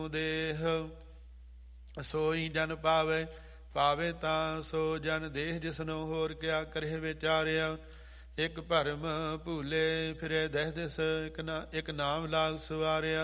ਦੇਹ ਸੋਈ ਜਨ ਪਾਵੇ, ਪਾਵੇ ਤਾਂ ਸੋ ਜਨ ਦੇਹ, ਜਿਸਨੂੰ ਹੋਰ ਕਿਆ ਕਰੇ ਵਿਚਾਰਿਆ। ਇੱਕ ਭਰਮ ਭੂਲੇ ਫਿਰੇ ਦਹਿ ਦਿਸ, ਇੱਕ ਨਾਮ ਲਾਗ ਸਵਾਰਿਆ।